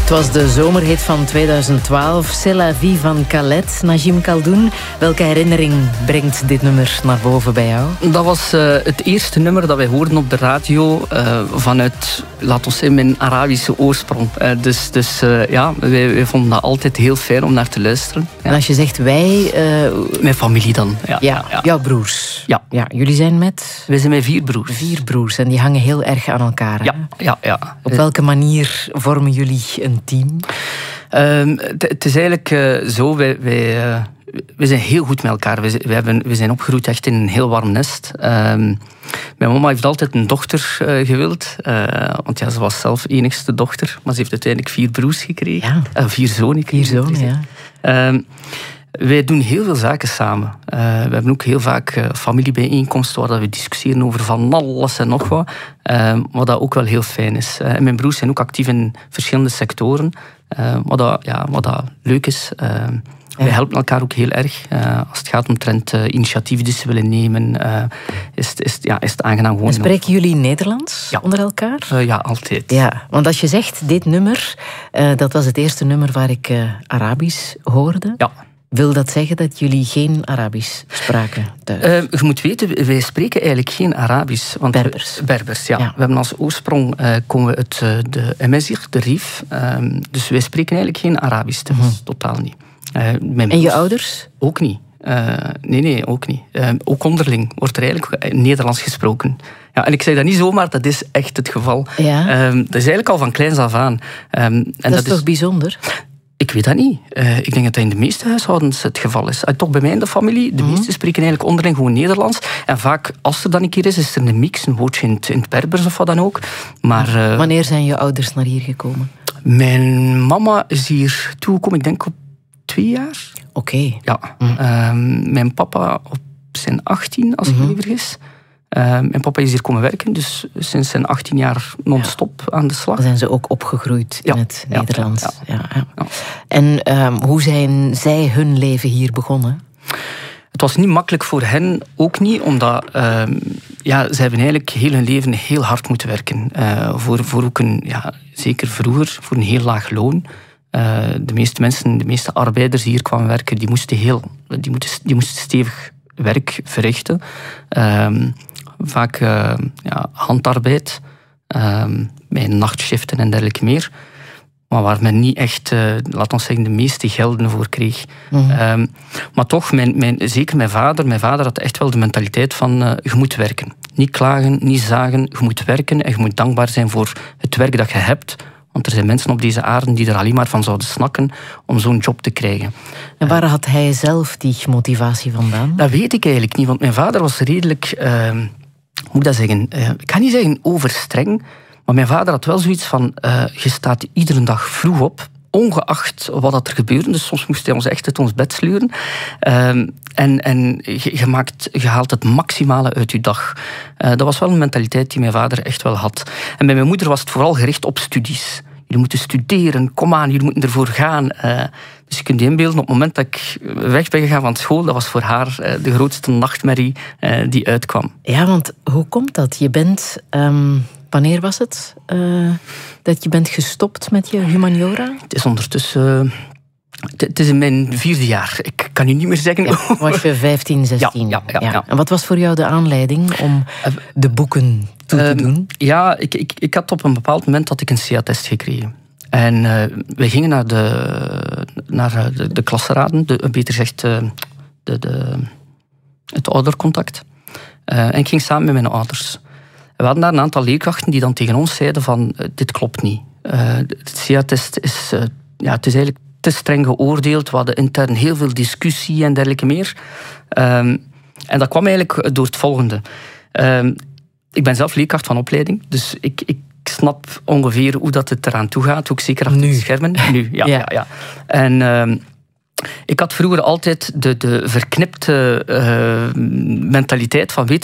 Het was de zomerhit van 2012, C'est la vie van Khaled. Najim Khaldoun, welke herinnering brengt dit nummer naar boven bij jou? Dat was het eerste nummer dat wij hoorden op de radio vanuit, laten we zeggen, mijn Arabische oorsprong. Dus wij vonden dat altijd heel fijn om naar te luisteren. Ja. En als je zegt wij... Mijn familie dan. Ja. Jouw broers. Ja. Jullie zijn met... Wij zijn met 4 broers. 4 broers en die hangen heel erg aan elkaar. Ja. Op welke manier vormen jullie een team? Het is eigenlijk zo, wij zijn heel goed met elkaar. We zijn opgegroeid echt in een heel warm nest. Mijn mama heeft altijd een dochter gewild. Want ja, ze was zelf enigste dochter. Maar ze heeft uiteindelijk 4 broers gekregen. Ja. 4 zonen. 4 zonen, ja. Wij doen heel veel zaken samen. We hebben ook heel vaak familiebijeenkomsten waar we discussiëren over van alles en nog wat. Wat dat ook wel heel fijn is. En mijn broers zijn ook actief in verschillende sectoren. Wat dat leuk is. Wij helpen elkaar ook heel erg. Als het gaat omtrent initiatieven die ze willen nemen, is het aangenaam gewoon. En spreken jullie Nederlands onder elkaar? Ja, altijd. Ja, want als je zegt, dit nummer, dat was het eerste nummer waar ik Arabisch hoorde. Ja. Wil dat zeggen dat jullie geen Arabisch spraken thuis? Je moet weten, wij spreken eigenlijk geen Arabisch. Want Berbers, ja. We hebben als oorsprong komen we uit de Emezigh, de Rif. Dus wij spreken eigenlijk geen Arabisch thuis, totaal niet. En je ouders? Ook niet. Nee, ook niet. Ook onderling wordt er eigenlijk Nederlands gesproken. Ja, en ik zeg dat niet zomaar, dat is echt het geval. Ja. Dat is eigenlijk al van kleins af aan. Dat is toch bijzonder? Ik weet dat niet. Ik denk dat dat in de meeste huishoudens het geval is. Toch bij mij in de familie, de meesten spreken eigenlijk onderling gewoon Nederlands. En vaak, als er dan een keer is er een mix, een woordje in het Berbers of wat dan ook. Maar, wanneer zijn je ouders naar hier gekomen? Mijn mama is hier toegekomen, ik denk op 2 jaar. Oké. Ja. Mijn papa op zijn 18, als ik me niet vergis. Mijn papa is hier komen werken, dus sinds zijn 18 jaar non-stop aan de slag. Dan zijn ze ook opgegroeid in het Nederlands. Ja. En hoe zijn zij hun leven hier begonnen? Het was niet makkelijk voor hen, ook niet, omdat ze hebben eigenlijk heel hun leven heel hard moeten werken. Voor ook zeker vroeger, voor een heel laag loon. De meeste mensen, de meeste arbeiders die hier kwamen werken, die moesten stevig werk verrichten. Vaak handarbeid, met nachtshiften en dergelijke meer. Maar waar men niet echt, laten we zeggen, de meeste gelden voor kreeg. Maar toch, zeker mijn vader had echt wel de mentaliteit van je moet werken. Niet klagen, niet zagen, je moet werken en je moet dankbaar zijn voor het werk dat je hebt. Want er zijn mensen op deze aarde die er alleen maar van zouden snakken om zo'n job te krijgen. En waar had hij zelf die motivatie vandaan? Dat weet ik eigenlijk niet, want mijn vader was redelijk, hoe moet ik dat zeggen? Ik ga niet zeggen overstreng, maar mijn vader had wel zoiets van, je staat iedere dag vroeg op, ongeacht wat er gebeurde. Dus soms moest hij ons echt uit ons bed sleuren. En je haalt het maximale uit je dag. Dat was wel een mentaliteit die mijn vader echt wel had. En bij mijn moeder was het vooral gericht op studies. Jullie moeten studeren, kom aan, jullie moeten ervoor gaan. Dus je kunt je inbeelden, op het moment dat ik weg ben gegaan van school, dat was voor haar de grootste nachtmerrie die uitkwam. Ja, want hoe komt dat? Je bent... Wanneer was het dat je bent gestopt met je humaniora? Het is ondertussen... Het is in mijn 4e jaar. Ik kan u niet meer zeggen... Ja, was je 15, 16? Ja. En wat was voor jou de aanleiding om de boeken toe te doen? Ja, ik had op een bepaald moment had ik een CA-test gekregen. En we gingen naar de klasraden, beter gezegd het oudercontact. En ik ging samen met mijn ouders. We hadden daar een aantal leerkrachten die dan tegen ons zeiden van dit klopt niet. Het CA-test is, het is eigenlijk te streng geoordeeld. We hadden intern heel veel discussie en dergelijke meer. En dat kwam eigenlijk door het volgende. Ik ben zelf leerkracht van opleiding, dus ik snap ongeveer hoe dat het eraan toe gaat. Ook zeker achter de schermen. Nu, ja. En... ik had vroeger altijd de verknipte mentaliteit van,